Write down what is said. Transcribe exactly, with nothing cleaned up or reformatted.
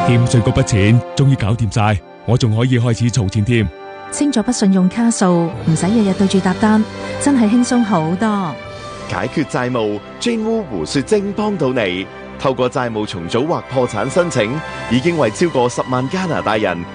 欠稅嗰筆錢終於搞掂晒，我仲可以開始儲錢添。 清咗筆信用卡數，唔使日日對住搭單，真係輕鬆好多。 解決債務，Jane Wu胡雪晶幫到你。透過債務重組或破產申請，已經為超過十萬加拿大人